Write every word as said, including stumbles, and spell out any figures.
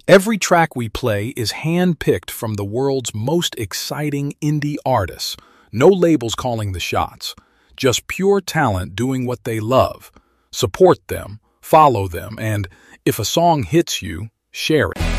Every track we play is hand-picked from the world's most exciting indie artists. No labels calling the shots. Just pure talent doing what they love. Support them, follow them, and if a song hits you, share it.